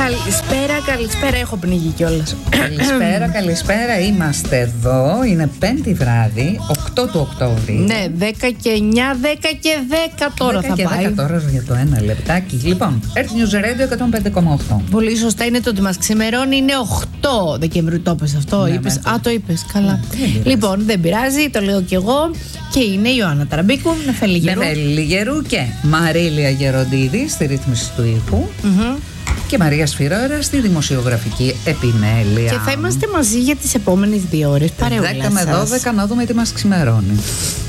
Καλησπέρα, έχω πνίγει κιόλας. Καλησπέρα, είμαστε εδώ. Είναι 5η βράδυ, 8 του Οκτώβρη. Ναι, 10 και 9, 10 και 10 τώρα 10 θα και πάει. 10 τώρα για το ένα λεπτάκι. Λοιπόν, Earth News Radio 105,8. Πολύ σωστά είναι το ότι μας ξημερώνει. Είναι 8 Δεκεμβρίου. Το είπες αυτό, Ναι, είπες. ναι, Το είπες, καλά. Λοιπόν, δεν πειράζει, το λέω κι εγώ. Και είναι η Ιωάννα Ταραμπίκου, Νεφέλη Γερού και Μαρίλια Γεροντίδη στη ρύθμιση του ήχου. Και Μαρία Σφυρόερα στη δημοσιογραφική επιμέλεια. Και θα είμαστε μαζί για τις επόμενες 2 ώρες. Παρεούλα 10 με 12 να δούμε τι μας ξημερώνει.